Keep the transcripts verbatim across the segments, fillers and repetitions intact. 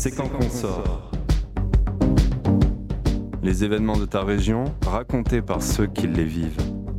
C'est quand qu'on sort. Les événements de ta région racontés par ceux qui les vivent.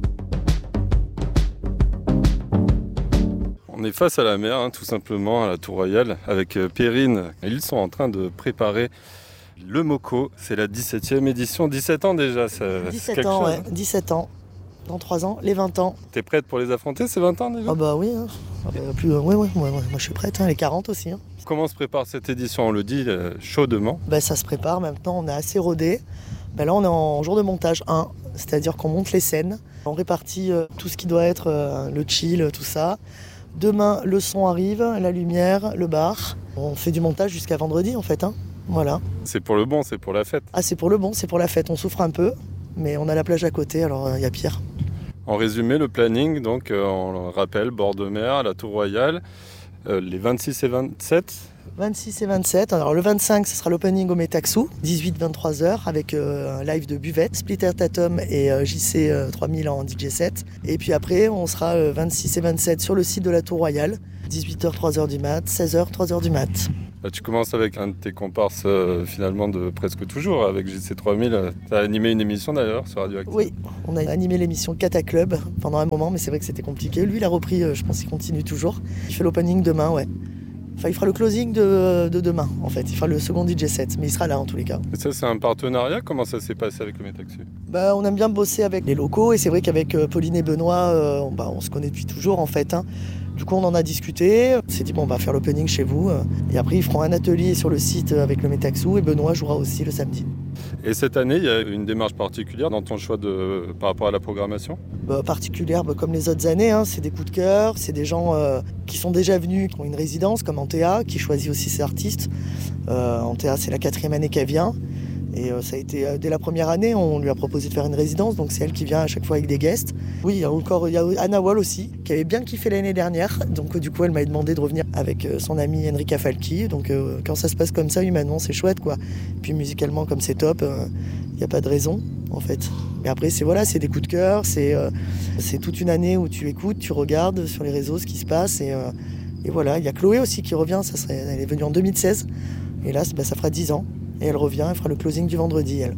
On est face à la mer, hein, tout simplement, à la Tour Royale, avec euh, Perrine. Ils sont en train de préparer le MoCo. C'est la dix-septième édition. dix-sept ans déjà, ça, dix-sept quelque ans, chose, ouais. hein. dix-sept ans. Dans trois ans, les vingt ans. T'es prête pour les affronter, ces vingt ans déjà? Ah bah oui, hein. Ah bah, plus, euh, ouais, ouais, ouais, ouais, moi je suis prête, hein, les quarante aussi. Hein. Comment se prépare cette édition? On le dit euh, chaudement. Bah, ça se prépare, maintenant on est assez rodé. Bah, là on est en jour de montage un, c'est-à-dire qu'on monte les scènes. On répartit euh, tout ce qui doit être euh, le chill, tout ça. Demain, le son arrive, la lumière, le bar. On fait du montage jusqu'à vendredi en fait, hein. Voilà. C'est pour le bon, c'est pour la fête. Ah, c'est pour le bon, c'est pour la fête. On souffre un peu, mais on a la plage à côté, alors il euh, y a pire. En résumé, le planning, donc euh, on le rappelle, bord de mer, la Tour Royale, euh, les vingt-six et vingt-sept. vingt-six et vingt-sept. Alors le vingt-cinq, ce sera l'opening au Metaxou, dix-huit vingt-trois heures, avec euh, un live de Buvette, Splitter Tatum et euh, J C euh, trois mille en D J set. Et puis après, on sera euh, vingt-six et vingt-sept sur le site de la Tour Royale, dix-huit heures, trois heures du mat, seize heures, trois heures du mat. Là, tu commences avec un de tes comparses euh, finalement de presque toujours, avec J C trois mille. Tu as animé une émission d'ailleurs sur Radioactive. Oui, on a animé l'émission Cata Club pendant un moment, mais c'est vrai que c'était compliqué. Lui, il a repris, euh, je pense qu'il continue toujours. Il fait l'opening demain, ouais. Enfin, il fera le closing de, de demain, en fait. Il fera le second D J set, mais il sera là en tous les cas. Et ça, c'est un partenariat? Comment ça s'est passé avec le Metaxu? Bah, on aime bien bosser avec les locaux, et c'est vrai qu'avec euh, Pauline et Benoît, euh, on, bah, on se connaît depuis toujours, en fait. Hein. Du coup, on en a discuté. On s'est dit, bon, on va faire l'opening chez vous. Euh, et après, ils feront un atelier sur le site avec le Metaxu, et Benoît jouera aussi le samedi. Et cette année, il y a une démarche particulière dans ton choix de, par rapport à la programmation? Bah, particulière, bah, comme les autres années, hein, c'est des coups de cœur, c'est des gens euh, qui sont déjà venus, qui ont une résidence, comme Antea, qui choisit aussi ses artistes. Euh, Antea, c'est la quatrième année qu'elle vient. Et euh, ça a été, euh, dès la première année, on lui a proposé de faire une résidence, donc c'est elle qui vient à chaque fois avec des guests. Oui, il y a encore il y a Anna Wall aussi, qui avait bien kiffé l'année dernière, donc euh, du coup elle m'a demandé de revenir avec euh, son ami Enrica Falchi, donc euh, quand ça se passe comme ça, humainement c'est chouette quoi. Puis musicalement comme c'est top, il euh, n'y a pas de raison en fait. Mais après c'est voilà, c'est des coups de cœur, c'est, euh, c'est toute une année où tu écoutes, tu regardes sur les réseaux ce qui se passe, et, euh, et voilà, il y a Chloé aussi qui revient, ça serait, elle est venue en deux mille seize, et là bah, ça fera dix ans. Et elle revient, elle fera le closing du vendredi, elle.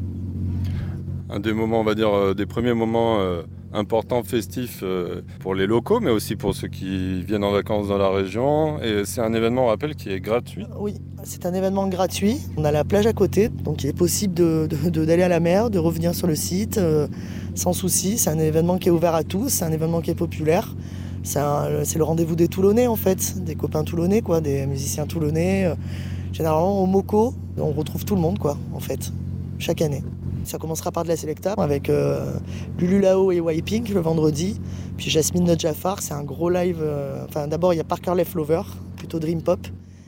Un des moments, on va dire, euh, des premiers moments euh, importants, festifs euh, pour les locaux, mais aussi pour ceux qui viennent en vacances dans la région. Et c'est un événement, on rappelle, qui est gratuit. Oui, c'est un événement gratuit. On a la plage à côté, donc il est possible de, de, de, d'aller à la mer, de revenir sur le site euh, sans souci. C'est un événement qui est ouvert à tous, c'est un événement qui est populaire. C'est, un, c'est le rendez-vous des Toulonnais, en fait, des copains toulonnais, quoi, des musiciens toulonnais. Euh, généralement, au MoCo, on retrouve tout le monde, quoi, en fait, chaque année. Ça commencera par de la Selecta avec euh, Lulu Lao et Wiping le vendredi. Puis Jasmine Nodjafar, c'est un gros live. Euh, enfin, d'abord, il y a Parker Leflover, plutôt Dream Pop.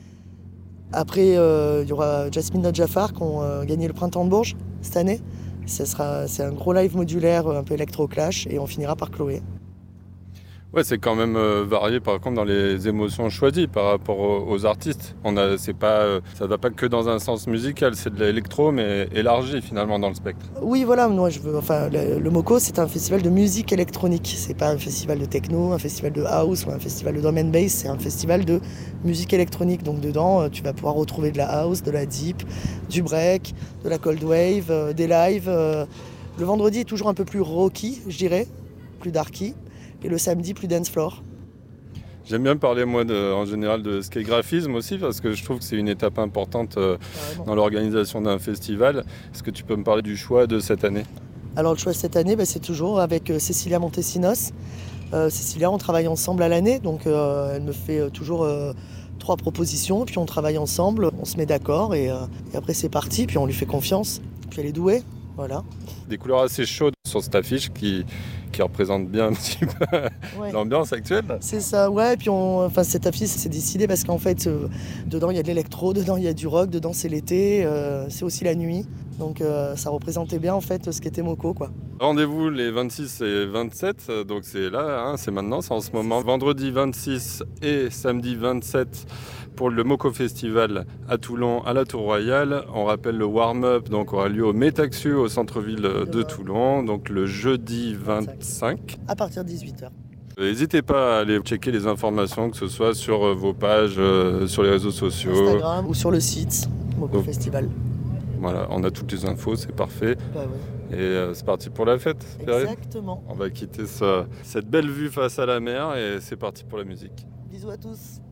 Après, euh, il y aura Jasmine Nodjafar qui ont euh, gagné le Printemps de Bourges cette année. Ça sera, c'est un gros live modulaire, un peu électro-clash. Et on finira par Chloé. Ouais, c'est quand même euh, varié par contre dans les émotions choisies par rapport aux, aux artistes. On a, c'est pas, euh, ça va pas que dans un sens musical, c'est de l'électro mais élargi finalement dans le spectre. Oui, voilà, moi je veux, enfin, le, le MoCo c'est un festival de musique électronique. C'est pas un festival de techno, un festival de house ou un festival de drum and bass. C'est un festival de musique électronique. Donc dedans, tu vas pouvoir retrouver de la house, de la deep, du break, de la cold wave, euh, des lives. Euh. Le vendredi est toujours un peu plus rocky, je dirais, plus darky. Et le samedi, plus dance floor. J'aime bien parler, moi, de, en général, de skategraphisme aussi, parce que je trouve que c'est une étape importante euh, dans l'organisation d'un festival. Est-ce que tu peux me parler du choix de cette année? Alors, le choix de cette année, bah, c'est toujours avec euh, Cécilia Montesinos. Euh, Cécilia, on travaille ensemble à l'année, donc euh, elle me fait euh, toujours euh, trois propositions, puis on travaille ensemble, on se met d'accord, et, euh, et après c'est parti, puis on lui fait confiance. Puis elle est douée, voilà. Des couleurs assez chaudes sur cette affiche qui... qui représente bien un petit peu ouais. l'ambiance actuelle. C'est ça, ouais. Puis on, enfin, cette affiche, c'est décidé parce qu'en fait, euh, dedans, il y a de l'électro, dedans, il y a du rock, dedans, c'est l'été, euh, c'est aussi la nuit. Donc, euh, ça représentait bien, en fait, ce qu'était MoCo, quoi. Rendez-vous les vingt-six et vingt-sept, donc c'est là, hein, c'est maintenant, c'est en ce moment. Vendredi vingt-six et samedi vingt-sept pour le MoCo Festival à Toulon, à la Tour Royale. On rappelle le warm-up, donc aura lieu au Metaxu, au centre-ville de Toulon, donc le jeudi vingt-cinq. À partir de dix-huit heures. N'hésitez pas à aller checker les informations, que ce soit sur vos pages, euh, sur les réseaux sociaux. Instagram ou sur le site. Moco Donc, Festival. Voilà, on a toutes les infos, c'est parfait. Bah ouais. Et euh, c'est parti pour la fête, Perrine. Exactement. On va quitter ce- cette belle vue face à la mer et c'est parti pour la musique. Bisous à tous.